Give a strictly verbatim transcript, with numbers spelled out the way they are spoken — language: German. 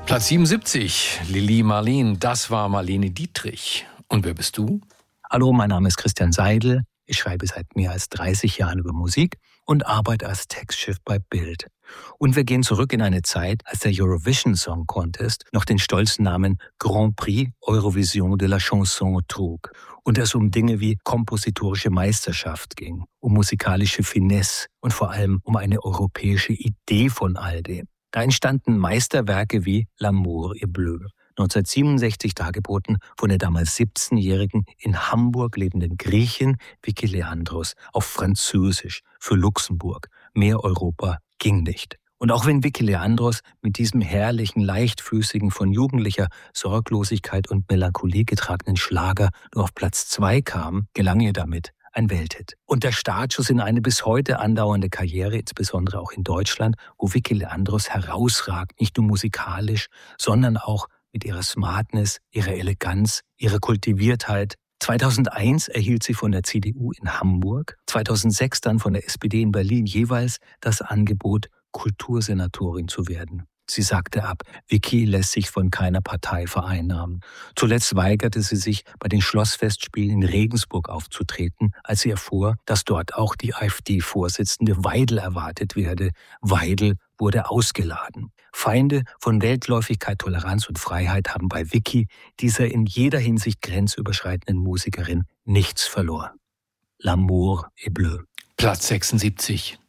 Platz siebenundsiebzig, Lili Marleen, das war Marlene Dietrich. Und wer bist du? Hallo, mein Name ist Christian Seidel. Ich schreibe seit mehr als dreißig Jahren über Musik und arbeite als Textchef bei Bild. Und wir gehen zurück in eine Zeit, als der Eurovision Song Contest noch den stolzen Namen Grand Prix Eurovision de la Chanson trug und es um Dinge wie kompositorische Meisterschaft ging, um musikalische Finesse und vor allem um eine europäische Idee von all dem. Da entstanden Meisterwerke wie L'amour est bleu, neunzehnhundertsiebenundsechzig dargeboten von der damals siebzehnjährigen in Hamburg lebenden Griechin Vicky Leandros auf Französisch für Luxemburg. Mehr Europa ging nicht. Und auch wenn Vicky Leandros mit diesem herrlichen, leichtfüßigen, von jugendlicher Sorglosigkeit und Melancholie getragenen Schlager nur auf Platz zwei kam, gelang ihr damit ein Welthit. Und der Startschuss in eine bis heute andauernde Karriere, insbesondere auch in Deutschland, wo Vicky Leandros herausragt, nicht nur musikalisch, sondern auch mit ihrer Smartness, ihrer Eleganz, ihrer Kultiviertheit. zweitausendeins erhielt sie von der C D U in Hamburg, zweitausendsechs dann von der S P D in Berlin jeweils das Angebot, Kultursenatorin zu werden. Sie sagte ab, Vicky lässt sich von keiner Partei vereinnahmen. Zuletzt weigerte sie sich, bei den Schlossfestspielen in Regensburg aufzutreten, als sie erfuhr, dass dort auch die AfD-Vorsitzende Weidel erwartet werde. Weidel wurde ausgeladen. Feinde von Weltläufigkeit, Toleranz und Freiheit haben bei Vicky, dieser in jeder Hinsicht grenzüberschreitenden Musikerin, nichts verloren. L'amour est bleu. Platz sechsundsiebzig.